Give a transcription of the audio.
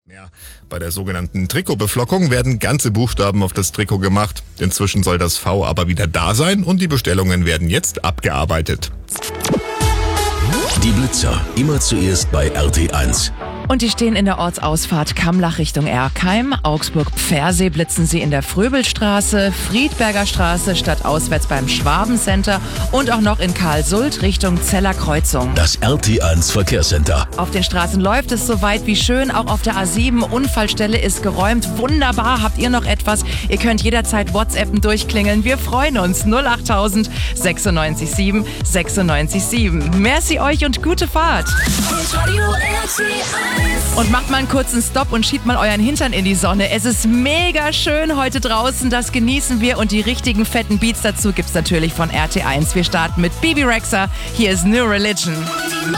Ja, bei der sogenannten Trikotbeflockung werden ganze Buchstaben auf das Trikot gemacht. Inzwischen soll das V aber wieder da sein und die Bestellungen werden jetzt abgearbeitet. Die Blitzer, immer zuerst bei RT1. Und die stehen in der Ortsausfahrt Kammlach Richtung Erkheim. Augsburg-Pfersee blitzen sie in der Fröbelstraße, Friedberger Straße statt auswärts beim Schwabencenter und auch noch in Karlsult Richtung Zeller Kreuzung. Das RT1 Verkehrscenter. Auf den Straßen läuft es soweit wie schön, auch auf der A7. Unfallstelle ist geräumt. Wunderbar, habt ihr noch etwas? Ihr könnt jederzeit WhatsAppen durchklingeln. Wir freuen uns. 08000 96 7 96 7. Merci euch und gute Fahrt. Und macht mal einen kurzen Stopp und schiebt mal euren Hintern in die Sonne. Es ist mega schön heute draußen, das genießen wir und die richtigen fetten Beats dazu gibt's natürlich von RT1. Wir starten mit Bibi Rexha. Hier ist New Religion.